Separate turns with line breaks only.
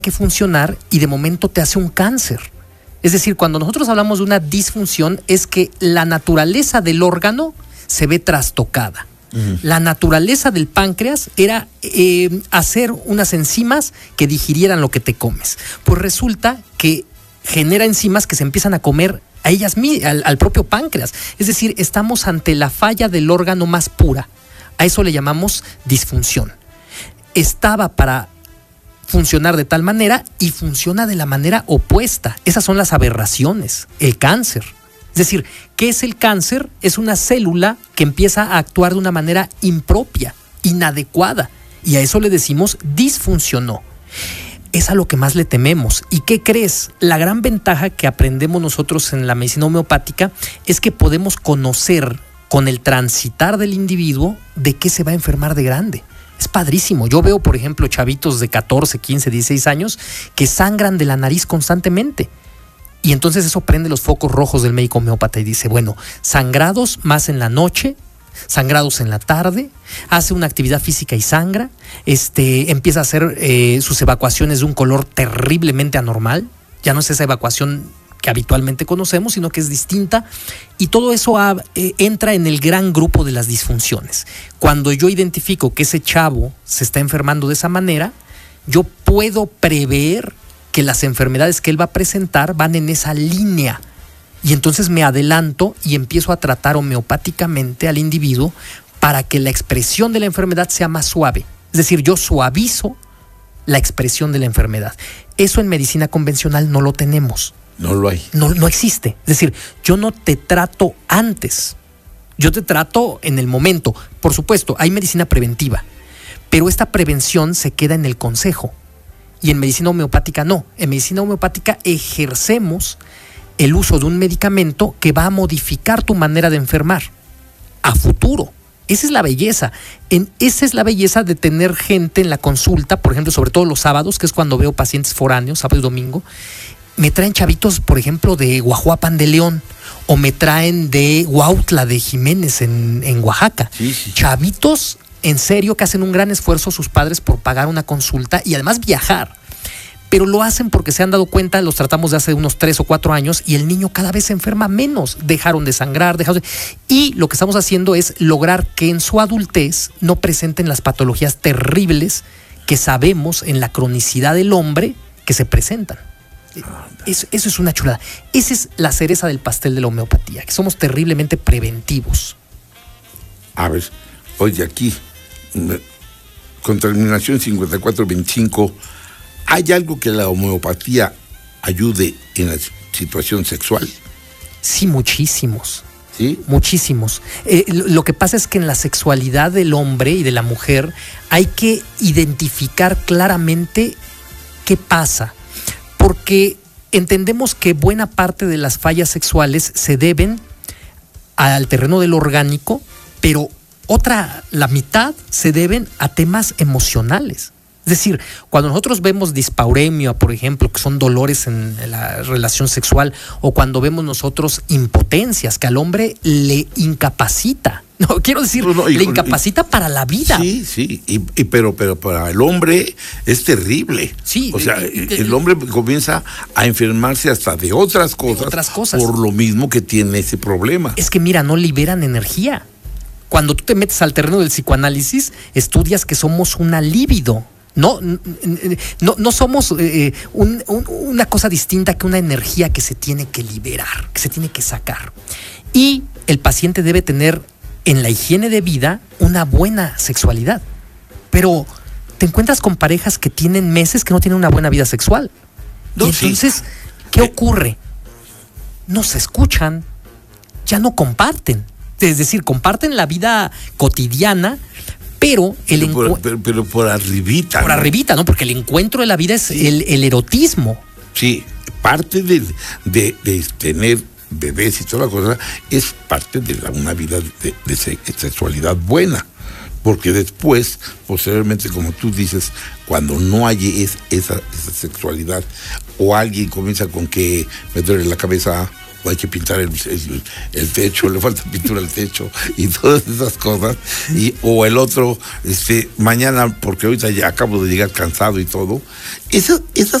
que funcionar y de momento te hace un cáncer. Es decir, cuando nosotros hablamos de una disfunción es que la naturaleza del órgano se ve trastocada. La naturaleza del páncreas era hacer unas enzimas que digirieran lo que te comes. Pues resulta que genera enzimas que se empiezan a comer a ellas al propio páncreas. Es decir, estamos ante la falla del órgano más pura. A eso le llamamos disfunción. Estaba para funcionar de tal manera y funciona de la manera opuesta. Esas son las aberraciones, el cáncer. Es decir, ¿qué es el cáncer? Es una célula que empieza a actuar de una manera impropia, inadecuada, y a eso le decimos disfuncionó. Es a lo que más le tememos. ¿Y qué crees? La gran ventaja que aprendemos nosotros en la medicina homeopática es que podemos conocer con el transitar del individuo de qué se va a enfermar de grande. Es padrísimo. Yo veo, por ejemplo, chavitos de 14, 15, 16 años que sangran de la nariz constantemente. Y entonces eso prende los focos rojos del médico homeópata y dice, bueno, sangrados más en la noche, sangrados en la tarde, hace una actividad física y sangra, empieza a hacer sus evacuaciones de un color terriblemente anormal, ya no es esa evacuación que habitualmente conocemos, sino que es distinta, y todo eso entra en el gran grupo de las disfunciones. Cuando yo identifico que ese chavo se está enfermando de esa manera, yo puedo prever que las enfermedades que él va a presentar van en esa línea. Y entonces me adelanto y empiezo a tratar homeopáticamente al individuo para que la expresión de la enfermedad sea más suave. Es decir, yo suavizo la expresión de la enfermedad. Eso en medicina convencional no lo tenemos.
No lo hay.
No existe. Es decir, yo no te trato antes. Yo te trato en el momento. Por supuesto, hay medicina preventiva, pero esta prevención se queda en el consejo. Y en medicina homeopática no. En medicina homeopática ejercemos el uso de un medicamento que va a modificar tu manera de enfermar a futuro. Esa es la belleza. Esa es la belleza de tener gente en la consulta, por ejemplo, sobre todo los sábados, que es cuando veo pacientes foráneos, sábado y domingo. Me traen chavitos, por ejemplo, de Guajuapan de León, o me traen de Huautla de Jiménez en Oaxaca. Sí. Chavitos en serio que hacen un gran esfuerzo sus padres por pagar una consulta y además viajar. Pero lo hacen porque se han dado cuenta, los tratamos de hace unos 3 o 4 años y el niño cada vez se enferma menos. Dejaron de sangrar, y lo que estamos haciendo es lograr que en su adultez no presenten las patologías terribles que sabemos en la cronicidad del hombre que se presentan. Eso es una chulada. Esa es la cereza del pastel de la homeopatía, que somos terriblemente preventivos.
A ver, oye, aquí, con terminación 5425, ¿hay algo que la homeopatía ayude en la situación sexual?
Sí, muchísimos.
¿Sí?
Muchísimos. Lo que pasa es que en la sexualidad del hombre y de la mujer hay que identificar claramente qué pasa. Porque entendemos que buena parte de las fallas sexuales se deben al terreno del orgánico, pero la mitad se deben a temas emocionales. Es decir, cuando nosotros vemos dispauremia, por ejemplo, que son dolores en la relación sexual, o cuando vemos nosotros impotencias, que al hombre le incapacita. No, quiero decir, le incapacita para la vida.
Sí, pero para el hombre es terrible.
Sí.
O sea, el hombre comienza a enfermarse hasta de otras cosas. Por lo mismo que tiene ese problema.
Es que mira, no liberan energía. Cuando tú te metes al terreno del psicoanálisis, estudias que somos una líbido. No somos una cosa distinta que una energía que se tiene que liberar, que se tiene que sacar. Y el paciente debe tener en la higiene de vida una buena sexualidad. Pero te encuentras con parejas que tienen meses que no tienen una buena vida sexual. Y entonces, ¿qué ocurre? No se escuchan, ya no comparten. Es decir, comparten la vida cotidiana, pero
por arribita.
Por arribita, ¿no? Porque el encuentro de la vida es el erotismo.
Sí, parte de tener bebés y toda la cosa es parte de una vida de sexualidad buena. Porque después, posteriormente, como tú dices, cuando no hay esa sexualidad, o alguien comienza con que me duele la cabeza, o hay que pintar el techo, le falta pintura al techo y todas esas cosas, o el otro, mañana, porque ahorita ya acabo de llegar cansado y todo, esas